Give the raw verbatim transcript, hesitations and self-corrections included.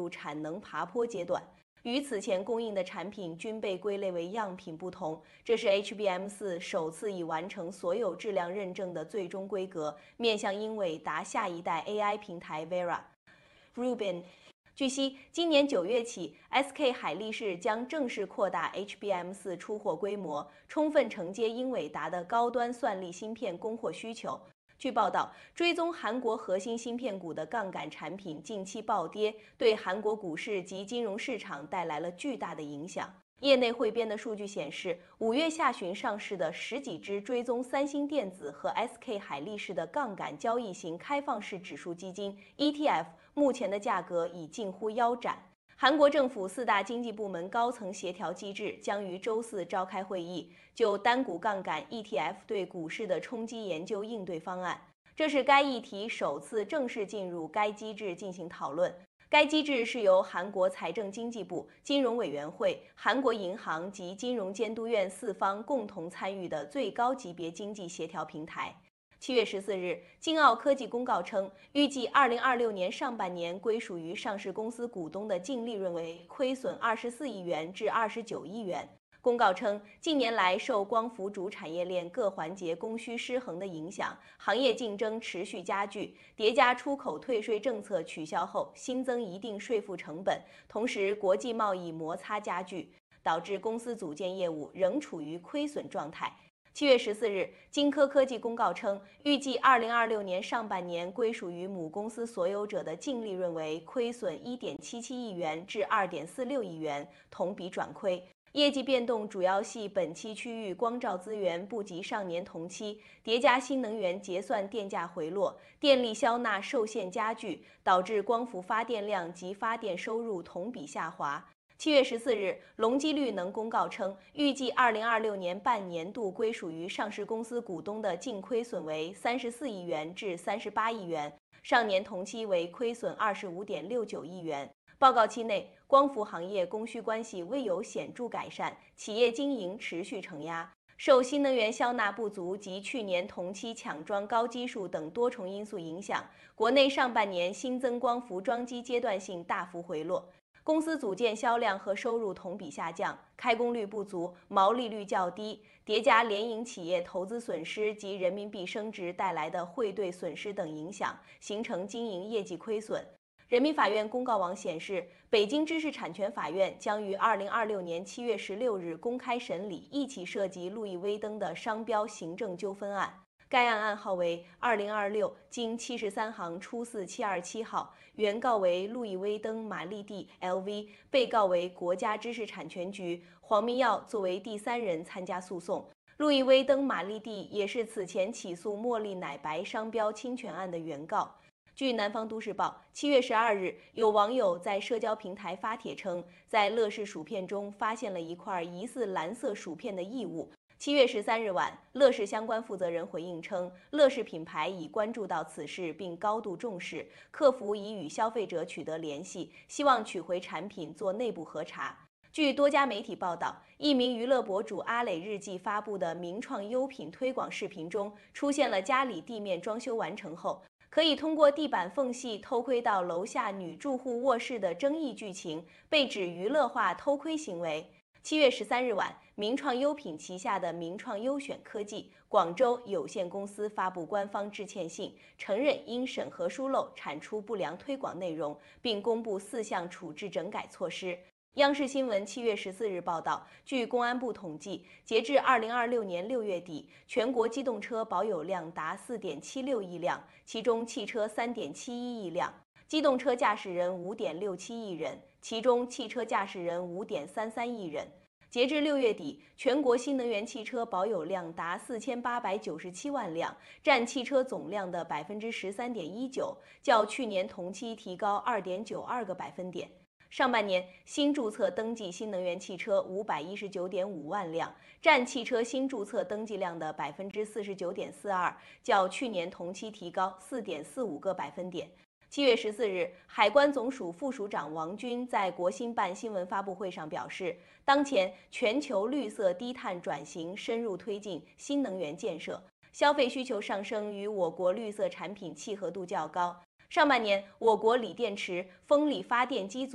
入产能爬坡阶段。与此前供应的产品均被归类为样品不同，这是 H B M 四 首次已完成所有质量认证的最终规格，面向英伟达下一代 A I 平台 Vera。Rubin。据悉，今年九月起 ，S K 海力士将正式扩大 H B M 四 出货规模，充分承接英伟达的高端算力芯片供货需求。据报道，追踪韩国核心芯片股的杠杆产品近期暴跌，对韩国股市及金融市场带来了巨大的影响。业内汇编的数据显示，五月下旬上市的十几只追踪三星电子和 S K 海力士的杠杆交易型开放式指数基金 E T F， 目前的价格已近乎腰斩。韩国政府四大经济部门高层协调机制将于周四召开会议，就单股杠杆 E T F 对股市的冲击研究应对方案。这是该议题首次正式进入该机制进行讨论。该机制是由韩国财政经济部、金融委员会、韩国银行及金融监督院四方共同参与的最高级别经济协调平台。七月十四日，京奥科技公告称，预计二零二六年上半年归属于上市公司股东的净利润为亏损二十四亿元至二十九亿元。公告称，近年来受光伏主产业链各环节供需失衡的影响，行业竞争持续加剧，叠加出口退税政策取消后新增一定税负成本，同时国际贸易摩擦加剧，导致公司组件业务仍处于亏损状态。七月十四日，金科科技公告称，预计二零二六年上半年归属于母公司所有者的净利润为亏损一点七七亿元至二点四六亿元，同比转亏。业绩变动主要系本期区域光照资源不及上年同期，叠加新能源结算电价回落，电力销纳受限加剧，导致光伏发电量及发电收入同比下滑。七月十四日，隆基绿能公告称，预计二零二六年半年度归属于上市公司股东的净亏损为三十四亿元至三十八亿元，上年同期为亏损二十五点六九亿元。报告期内，光伏行业供需关系未有显著改善，企业经营持续承压。受新能源销纳不足及去年同期抢装高基数等多重因素影响，国内上半年新增光伏装机阶段性大幅回落。公司组件销量和收入同比下降，开工率不足，毛利率较低，叠加联营企业投资损失及人民币升值带来的汇兑损失等影响，形成经营业绩亏损。人民法院公告网显示，北京知识产权法院将于二零二六年七月十六日公开审理一起涉及路易威登的商标行政纠纷案。该案案号为二零二六经七十三行初四七二七号，原告为路易威登玛丽蒂 L V， 被告为国家知识产权局，黄明耀作为第三人参加诉讼。路易威登玛丽蒂也是此前起诉茉莉奶白商标侵权案的原告。据南方都市报，七月十二日，有网友在社交平台发帖称，在乐事薯片中发现了一块疑似蓝色薯片的异物。七月十三日晚，乐事相关负责人回应称，乐事品牌已关注到此事并高度重视，客服已与消费者取得联系，希望取回产品做内部核查。据多家媒体报道，一名娱乐博主阿磊日记发布的名创优品推广视频中，出现了家里地面装修完成后，可以通过地板缝隙偷窥到楼下女住户卧室的争议剧情，被指娱乐化偷窥行为。七月十三日晚，名创优品旗下的名创优选科技广州有限公司发布官方致歉信，承认因审核疏漏产出不良推广内容，并公布四项处置整改措施。央视新闻七月十四日报道，据公安部统计，截至二零二六年六月底，全国机动车保有量达四点七六亿辆，其中汽车三点七一亿辆，机动车驾驶人五点六七亿人，其中汽车驾驶人五点三三亿人。截至六月底，全国新能源汽车保有量达四千八百九十七万辆，占汽车总量的百分之十三点一九，较去年同期提高二点九二个百分点。上半年新注册登记新能源汽车五百一十九点五万辆，占汽车新注册登记量的百分之四十九点四二，较去年同期提高四点四五个百分点。七月十四日，海关总署副署长王军在国新办新闻发布会上表示，当前全球绿色低碳转型深入推进新能源建设，消费需求上升与我国绿色产品契合度较高。上半年，我国锂电池、风力发电机组